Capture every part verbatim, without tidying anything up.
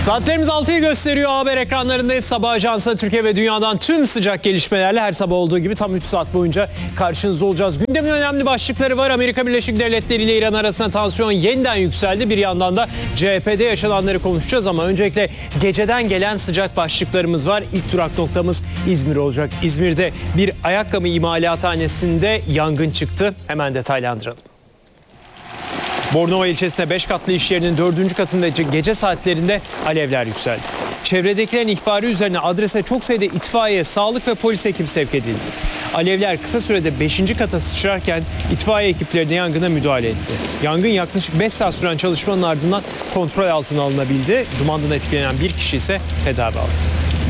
Saatlerimiz altıyı gösteriyor. Haber ekranlarındayız. Sabah Ajansı Türkiye ve dünyadan tüm sıcak gelişmelerle her sabah olduğu gibi tam üç saat boyunca karşınızda olacağız. Gündemin önemli başlıkları var. Amerika Birleşik Devletleri ile İran arasında tansiyon yeniden yükseldi. Bir yandan da C H P'de yaşananları konuşacağız ama öncelikle geceden gelen sıcak başlıklarımız var. İlk durak noktamız İzmir olacak. İzmir'de bir ayakkabı imalathanesinde yangın çıktı. Hemen detaylandıralım. Bornova ilçesinde beş katlı iş yerinin dördüncü katında gece saatlerinde alevler yükseldi. Çevredekilerin ihbarı üzerine adrese çok sayıda itfaiye, sağlık ve polis ekibi sevk edildi. Alevler kısa sürede beşinci kata sıçrarken itfaiye ekipleri de yangına müdahale etti. Yangın yaklaşık beş saat süren çalışmanın ardından kontrol altına alınabildi. Dumandan etkilenen bir kişi ise tedavi altında.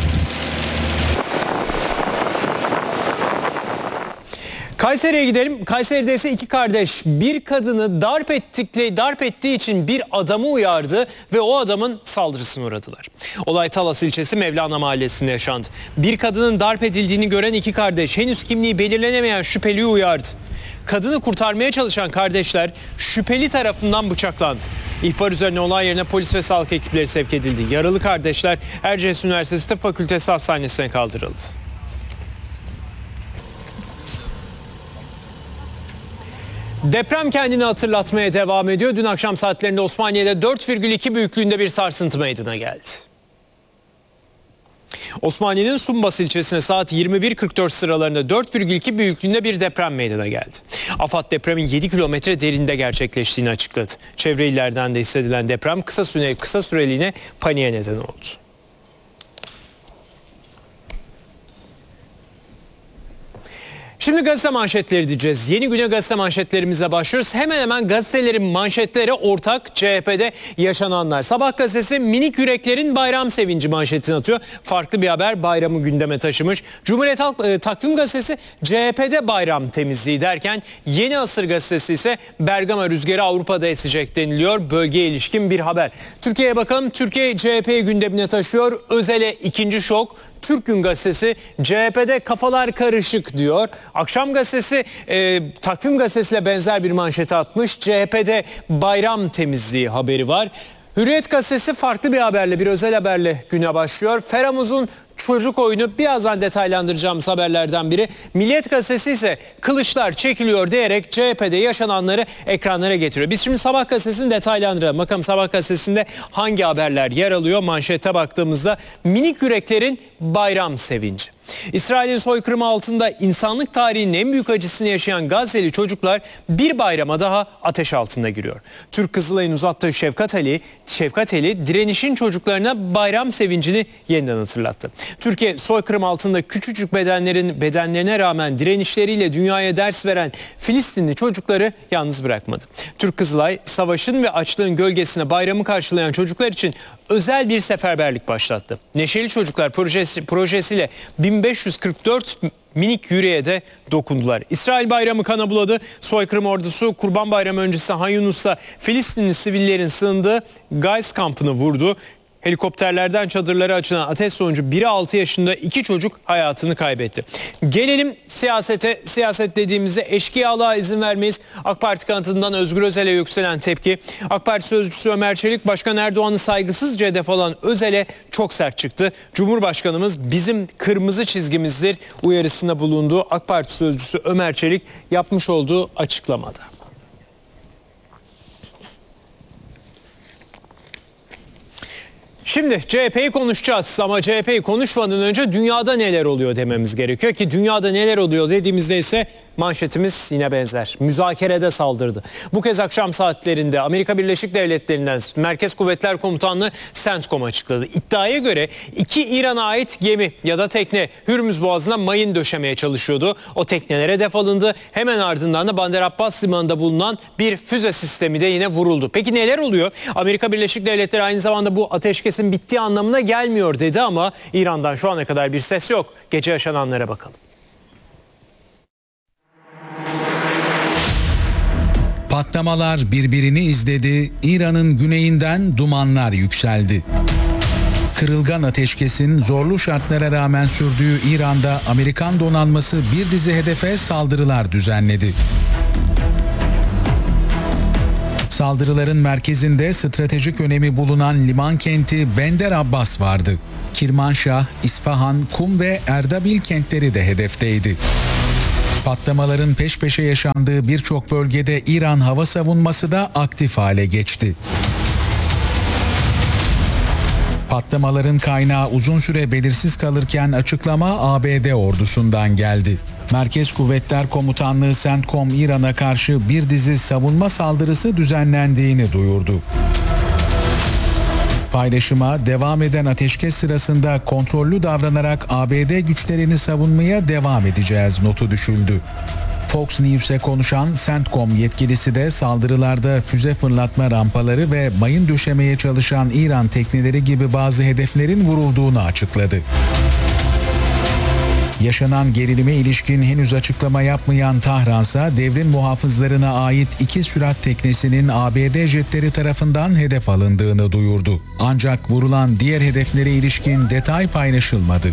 Kayseri'ye gidelim. Kayseri'de ise iki kardeş bir kadını darp ettikleri, darp ettiği için bir adamı uyardı ve o adamın saldırısına uğradılar. Olay Talas ilçesi Mevlana mahallesinde yaşandı. Bir kadının darp edildiğini gören iki kardeş henüz kimliği belirlenemeyen şüpheliyi uyardı. Kadını kurtarmaya çalışan kardeşler şüpheli tarafından bıçaklandı. İhbar üzerine olay yerine polis ve sağlık ekipleri sevk edildi. Yaralı kardeşler Erciyes Üniversitesi Tıp Fakültesi Hastanesi'ne kaldırıldı. Deprem kendini hatırlatmaya devam ediyor. Dün akşam saatlerinde Osmaniye'de dört virgül iki büyüklüğünde bir sarsıntı meydana geldi. Osmaniye'nin Sumbas ilçesine saat yirmi bir kırk dört sıralarında dört virgül iki büyüklüğünde bir deprem meydana geldi. AFAD depremin yedi kilometre derinde gerçekleştiğini açıkladı. Çevre illerden de hissedilen deprem kısa süre kısa süreliğine paniğe neden oldu. Şimdi gazete manşetleri diyeceğiz. Yeni güne gazete manşetlerimizle başlıyoruz. Hemen hemen gazetelerin manşetleri ortak. C H P'de yaşananlar. Sabah gazetesi minik yüreklerin bayram sevinci manşetini atıyor. Farklı bir haber bayramı gündeme taşımış. Cumhuriyet Halk e, Takvim gazetesi C H P'de bayram temizliği derken Yeni Asır gazetesi ise Bergama rüzgarı Avrupa'da esecek deniliyor. Bölgeye ilişkin bir haber. Türkiye'ye bakalım. Türkiye C H P'yi gündemine taşıyor. Özel'e ikinci şok. Türk Gün gazetesi C H P'de kafalar karışık diyor. Akşam gazetesi e, Takvim gazetesiyle benzer bir manşete atmış. C H P'de bayram temizliği haberi var. Hürriyet gazetesi farklı bir haberle, bir özel haberle güne başlıyor. Feramuz'un çocuk oyunu birazdan detaylandıracağımız haberlerden biri. Milliyet gazetesi ise kılıçlar çekiliyor diyerek C H P'de yaşananları ekranlara getiriyor. Biz şimdi Sabah gazetesini detaylandıralım. Bakalım Sabah gazetesinde hangi haberler yer alıyor? Manşete baktığımızda minik yüreklerin bayram sevinci. İsrail'in soykırımı altında insanlık tarihinin en büyük acısını yaşayan Gazze'li çocuklar bir bayrama daha ateş altında giriyor. Türk Kızılay'ın uzattığı Şefkat Ali, Şefkat Ali direnişin çocuklarına bayram sevincini yeniden hatırlattı. Türkiye soykırım altında küçücük bedenlerin bedenlerine rağmen direnişleriyle dünyaya ders veren Filistinli çocukları yalnız bırakmadı. Türk Kızılay savaşın ve açlığın gölgesine bayramı karşılayan çocuklar için özel bir seferberlik başlattı. Neşeli Çocuklar projesi, projesiyle bin beş yüz kırk dört minik yüreğe de dokundular. İsrail bayramı kana buladı. Soykırım ordusu Kurban Bayramı öncesi Han Yunus'ta Filistinli sivillerin sığındığı Gayz kampını vurdu. Helikopterlerden çadırlara açılan ateş sonucu biri altı yaşında iki çocuk hayatını kaybetti. Gelelim siyasete. Siyaset dediğimizde eşkıyalığa izin vermeyiz. AK Parti kanadından Özgür Özel'e yükselen tepki. AK Parti sözcüsü Ömer Çelik, Başkan Erdoğan'ı saygısızca hedef alan Özel'e çok sert çıktı. Cumhurbaşkanımız bizim kırmızı çizgimizdir uyarısında bulunduğu AK Parti sözcüsü Ömer Çelik yapmış olduğu açıklamada. Şimdi C H P'yi konuşacağız ama C H P'yi konuşmadan önce dünyada neler oluyor dememiz gerekiyor ki dünyada neler oluyor dediğimizde ise manşetimiz yine benzer. Müzakerede saldırdı. Bu kez akşam saatlerinde Amerika Birleşik Devletleri'nden Merkez Kuvvetler Komutanlığı CENTCOM açıkladı. İddiaya göre iki İran'a ait gemi ya da tekne Hürmüz Boğazı'na mayın döşemeye çalışıyordu. O teknelere hedef alındı. Hemen ardından da Bandar Abbas Limanı'nda bulunan bir füze sistemi de yine vuruldu. Peki neler oluyor? Amerika Birleşik Devletleri aynı zamanda bu ateşkesin bittiği anlamına gelmiyor dedi ama İran'dan şu ana kadar bir ses yok. Gece yaşananlara bakalım. Patlamalar birbirini izledi, İran'ın güneyinden dumanlar yükseldi. Kırılgan ateşkesin zorlu şartlara rağmen sürdüğü İran'da Amerikan donanması bir dizi hedefe saldırılar düzenledi. Saldırıların merkezinde stratejik önemi bulunan liman kenti Bender Abbas vardı. Kirmanşah, İsfahan, Kum ve Erdabil kentleri de hedefteydi. Patlamaların peş peşe yaşandığı birçok bölgede İran hava savunması da aktif hale geçti. Patlamaların kaynağı uzun süre belirsiz kalırken açıklama A B D ordusundan geldi. Merkez Kuvvetler Komutanlığı CENTCOM İran'a karşı bir dizi savunma saldırısı düzenlendiğini duyurdu. Paylaşıma devam eden ateşkes sırasında kontrollü davranarak A B D güçlerini savunmaya devam edeceğiz notu düşüldü. Fox News'e konuşan CENTCOM yetkilisi de saldırılarda füze fırlatma rampaları ve mayın döşemeye çalışan İran tekneleri gibi bazı hedeflerin vurulduğunu açıkladı. Yaşanan gerilime ilişkin henüz açıklama yapmayan Tahransa devrim muhafızlarına ait iki sürat teknesinin A B D jetleri tarafından hedef alındığını duyurdu. Ancak vurulan diğer hedeflere ilişkin detay paylaşılmadı.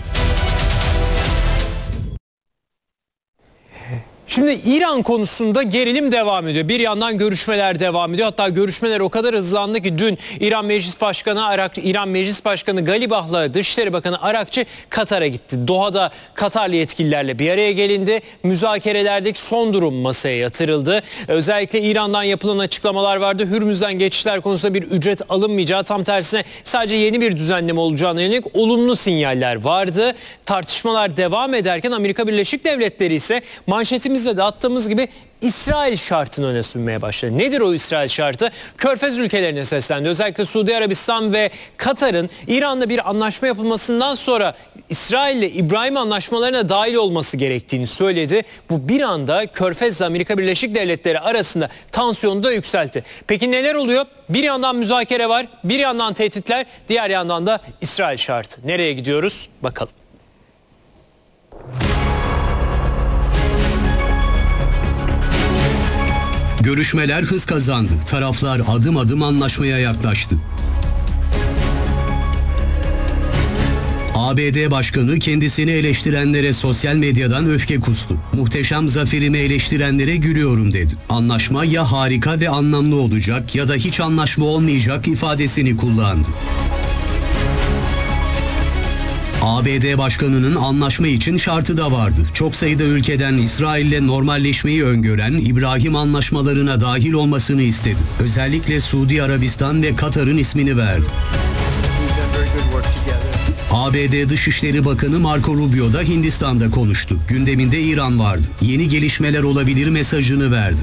Şimdi İran konusunda gerilim devam ediyor. Bir yandan görüşmeler devam ediyor. Hatta görüşmeler o kadar hızlandı ki dün İran Meclis Başkanı Arak, İran Meclis Başkanı Galibaf'la Dışişleri Bakanı Arakçı Katar'a gitti. Doha'da Katarlı yetkililerle bir araya gelindi. Müzakerelerdeki son durum masaya yatırıldı. Özellikle İran'dan yapılan açıklamalar vardı. Hürmüz'den geçişler konusunda bir ücret alınmayacağı, tam tersine sadece yeni bir düzenleme olacağına yönelik olumlu sinyaller vardı. Tartışmalar devam ederken Amerika Birleşik Devletleri ise manşetimizde de attığımız gibi İsrail şartını öne sürmeye başladı. Nedir o İsrail şartı? Körfez ülkelerine seslendi. Özellikle Suudi Arabistan ve Katar'ın İran'la bir anlaşma yapılmasından sonra İsrail ile İbrahim anlaşmalarına dahil olması gerektiğini söyledi. Bu bir anda Körfez ile Amerika Birleşik Devletleri arasında tansiyonu da yükseltti. Peki neler oluyor? Bir yandan müzakere var, bir yandan tehditler, diğer yandan da İsrail şartı. Nereye gidiyoruz? Bakalım. Görüşmeler hız kazandı. Taraflar adım adım anlaşmaya yaklaştı. A B D Başkanı kendisini eleştirenlere sosyal medyadan öfke kustu. Muhteşem zaferimi eleştirenlere gülüyorum dedi. Anlaşma ya harika ve anlamlı olacak ya da hiç anlaşma olmayacak ifadesini kullandı. A B D Başkanı'nın anlaşma için şartı da vardı. Çok sayıda ülkeden İsrail'le normalleşmeyi öngören İbrahim anlaşmalarına dahil olmasını istedi. Özellikle Suudi Arabistan ve Katar'ın ismini verdi. A B D Dışişleri Bakanı Marco Rubio da Hindistan'da konuştu. Gündeminde İran vardı. Yeni gelişmeler olabilir mesajını verdi.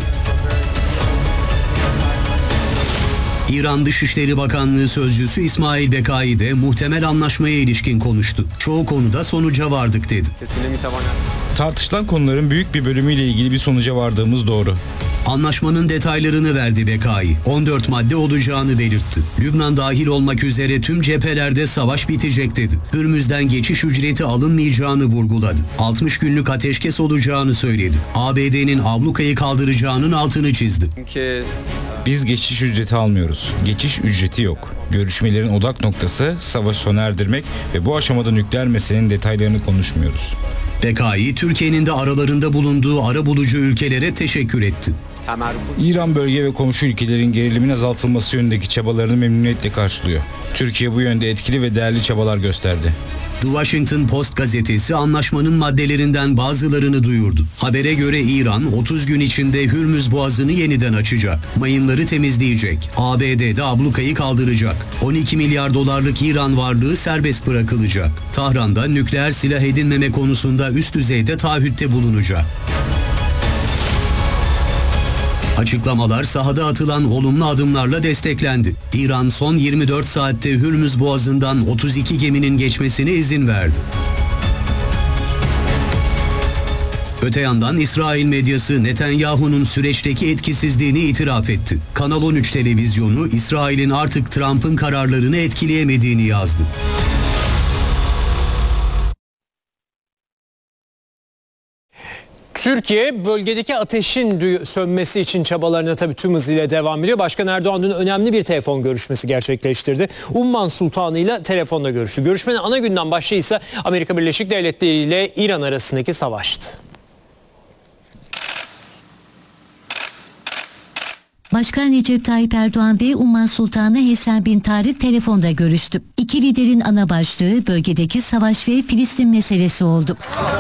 İran Dışişleri Bakanlığı Sözcüsü İsmail Bekai de muhtemel anlaşmaya ilişkin konuştu. Çoğu konuda sonuca vardık dedi. Tartışılan konuların büyük bir bölümüyle ilgili bir sonuca vardığımız doğru. Anlaşmanın detaylarını verdi Bekai. on dört madde olacağını belirtti. Lübnan dahil olmak üzere tüm cephelerde savaş bitecek dedi. Hürmüz'den geçiş ücreti alınmayacağını vurguladı. altmış günlük ateşkes olacağını söyledi. A B D'nin ablukayı kaldıracağının altını çizdi. Biz geçiş ücreti almıyoruz. Geçiş ücreti yok. Görüşmelerin odak noktası savaşı sona erdirmek ve bu aşamada nükleer meselenin detaylarını konuşmuyoruz. Bekai, Türkiye'nin de aralarında bulunduğu arabulucu ülkelere teşekkür etti. İran bölge ve komşu ülkelerin gerilimin azaltılması yönündeki çabalarını memnuniyetle karşılıyor. Türkiye bu yönde etkili ve değerli çabalar gösterdi. The Washington Post gazetesi anlaşmanın maddelerinden bazılarını duyurdu. Habere göre İran otuz gün içinde Hürmüz Boğazı'nı yeniden açacak. Mayınları temizleyecek. A B D'de ablukayı kaldıracak. on iki milyar dolarlık İran varlığı serbest bırakılacak. Tahran'da nükleer silah edinmeme konusunda üst düzeyde taahhütte bulunacak. Açıklamalar sahada atılan olumlu adımlarla desteklendi. İran son yirmi dört saatte Hürmüz Boğazı'ndan otuz iki geminin geçmesine izin verdi. Öte yandan İsrail medyası Netanyahu'nun süreçteki etkisizliğini itiraf etti. Kanal on üç televizyonu İsrail'in artık Trump'ın kararlarını etkileyemediğini yazdı. Türkiye bölgedeki ateşin sönmesi için çabalarına tabii tüm hızıyla devam ediyor. Başkan Erdoğan dün önemli bir telefon görüşmesi gerçekleştirdi. Umman Sultanı ile telefonda görüştü. Görüşmenin ana günden başlığı ise Amerika Birleşik Devletleri ile İran arasındaki savaştı. Başkan Recep Tayyip Erdoğan ve Umman Sultanı Hesen bin Tarık telefonda görüştü. İki liderin ana başlığı bölgedeki savaş ve Filistin meselesi oldu.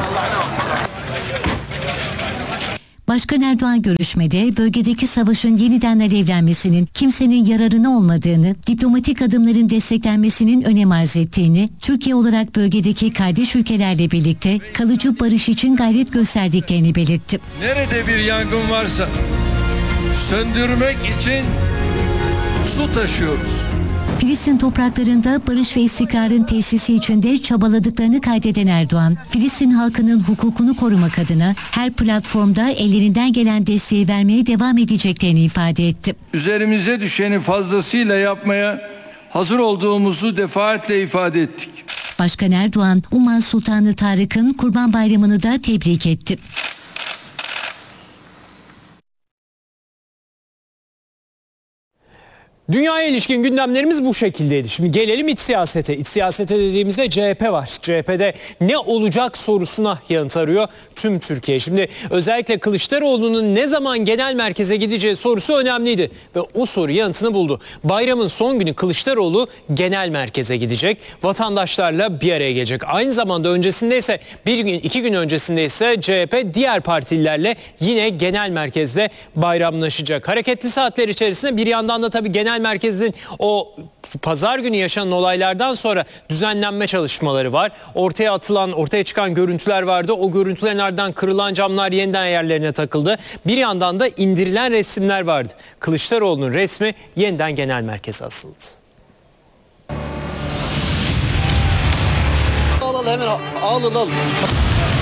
Başkan Erdoğan görüşmede bölgedeki savaşın yeniden alevlenmesinin kimsenin yararına olmadığını, diplomatik adımların desteklenmesinin önem arz ettiğini, Türkiye olarak bölgedeki kardeş ülkelerle birlikte kalıcı barış için gayret gösterdiklerini belirtti. Nerede bir yangın varsa söndürmek için su taşıyoruz. Filistin topraklarında barış ve istikrarın tesisi için de çabaladıklarını kaydeden Erdoğan, Filistin halkının hukukunu korumak adına her platformda ellerinden gelen desteği vermeye devam edeceklerini ifade etti. Üzerimize düşeni fazlasıyla yapmaya hazır olduğumuzu defaatle ifade ettik. Başkan Erdoğan, Umman Sultanı Tarık'ın Kurban Bayramı'nı da tebrik etti. Dünyaya ilişkin gündemlerimiz bu şekildeydi. Şimdi gelelim iç siyasete. İç siyasete dediğimizde C H P var. C H P'de ne olacak sorusuna yanıt arıyor tüm Türkiye. Şimdi özellikle Kılıçdaroğlu'nun ne zaman genel merkeze gideceği sorusu önemliydi. Ve o soru yanıtını buldu. Bayramın son günü Kılıçdaroğlu genel merkeze gidecek. Vatandaşlarla bir araya gelecek. Aynı zamanda öncesinde ise bir gün iki gün öncesinde ise C H P diğer partililerle yine genel merkezde bayramlaşacak. Hareketli saatler içerisinde bir yandan da tabii genel merkezin o pazar günü yaşanan olaylardan sonra düzenlenme çalışmaları var. Ortaya atılan, ortaya çıkan görüntüler vardı. O görüntülerin ardından kırılan camlar yeniden yerlerine takıldı. Bir yandan da indirilen resimler vardı. Kılıçdaroğlu'nun resmi yeniden genel merkeze asıldı. Al al hemen al al al.